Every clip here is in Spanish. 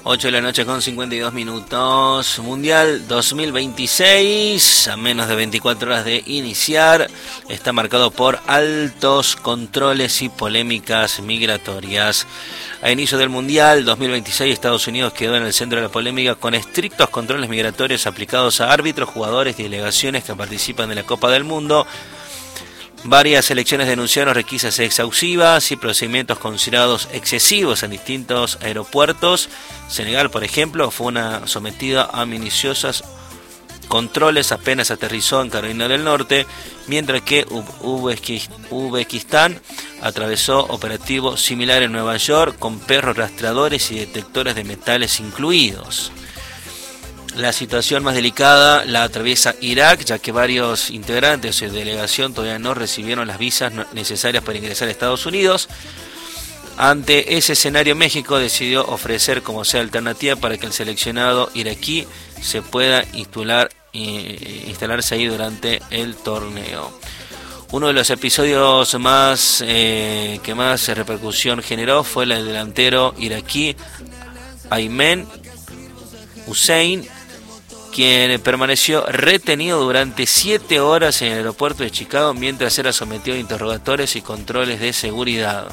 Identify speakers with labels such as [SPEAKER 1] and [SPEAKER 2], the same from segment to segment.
[SPEAKER 1] 8 de la noche con 52 minutos. Mundial 2026, a menos de 24 horas de iniciar, está marcado por altos controles y polémicas migratorias. A inicio del Mundial 2026, Estados Unidos quedó en el centro de la polémica con estrictos controles migratorios aplicados a árbitros, jugadores y delegaciones que participan de la Copa del Mundo. Varias selecciones denunciaron requisas exhaustivas y procedimientos considerados excesivos en distintos aeropuertos. Senegal, por ejemplo, fue sometida a minuciosos controles apenas aterrizó en Carolina del Norte, mientras que Uzbekistán atravesó operativo similar en Nueva York con perros rastreadores y detectores de metales incluidos. La situación más delicada la atraviesa Irak, ya que varios integrantes de su delegación todavía no recibieron las visas necesarias para ingresar a Estados Unidos. Ante ese escenario, México decidió ofrecer como sea alternativa para que el seleccionado iraquí se pueda instalarse ahí durante el torneo. Uno de los episodios que más repercusión generó fue el del delantero iraquí Aymen Hussein, quien permaneció retenido durante 7 horas en el aeropuerto de Chicago mientras era sometido a interrogatorios y controles de seguridad.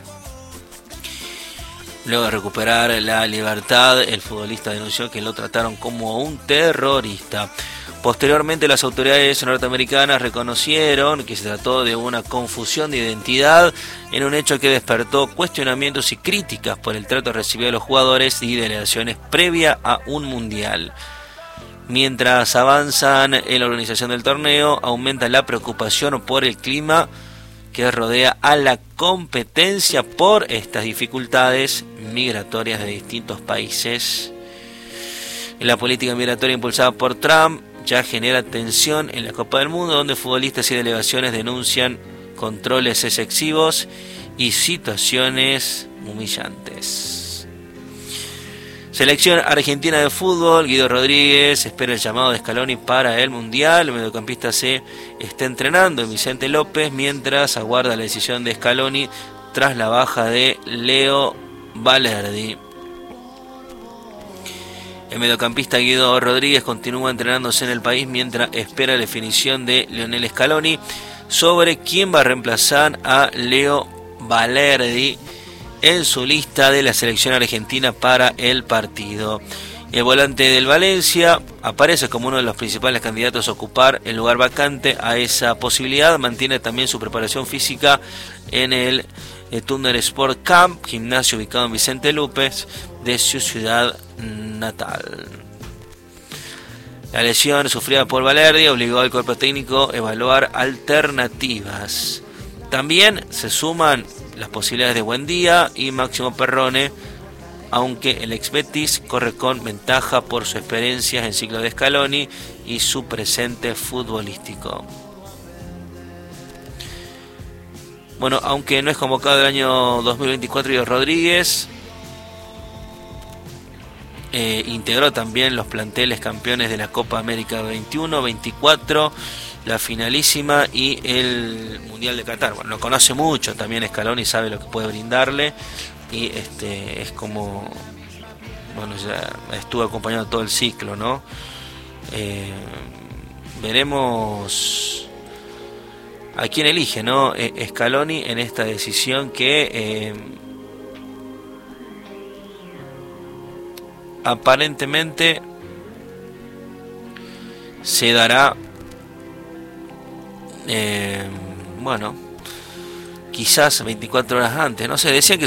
[SPEAKER 1] Luego de recuperar la libertad, el futbolista denunció que lo trataron como un terrorista. Posteriormente, las autoridades norteamericanas reconocieron que se trató de una confusión de identidad en un hecho que despertó cuestionamientos y críticas por el trato recibido a los jugadores y delegaciones previa a un mundial. Mientras avanzan en la organización del torneo, aumenta la preocupación por el clima que rodea a la competencia por estas dificultades migratorias de distintos países. La política migratoria impulsada por Trump ya genera tensión en la Copa del Mundo, donde futbolistas y delegaciones denuncian controles excesivos y situaciones humillantes. Selección argentina de fútbol, Guido Rodríguez espera el llamado de Scaloni para el Mundial. El mediocampista se está entrenando en Vicente López mientras aguarda la decisión de Scaloni tras la baja de Leo Valerdi. El mediocampista Guido Rodríguez continúa entrenándose en el país mientras espera la definición de Lionel Scaloni sobre quién va a reemplazar a Leo Valerdi en su lista de la selección argentina para el partido. El volante del Valencia aparece como uno de los principales candidatos a ocupar el lugar vacante a esa posibilidad. Mantiene también su preparación física en el Thunder Sport Camp, gimnasio ubicado en Vicente López de su ciudad natal. La lesión sufrida por Valerdi obligó al cuerpo técnico a evaluar alternativas. También se suman las posibilidades de Buendía y Máximo Perrone, aunque el ex Betis corre con ventaja por su experiencia en ciclo de Scaloni y su presente futbolístico. Bueno, aunque no es convocado el año 2024, Guido Rodríguez integró también los planteles campeones de la Copa América 21, 24, la finalísima y el Mundial de Qatar. Bueno, lo conoce mucho también Scaloni, sabe lo que puede brindarle y es como, bueno, ya estuvo acompañando todo el ciclo, ¿no? Veremos a quién elige, ¿no? Scaloni en esta decisión que aparentemente se dará, bueno, quizás 24 horas antes, no sé, decían que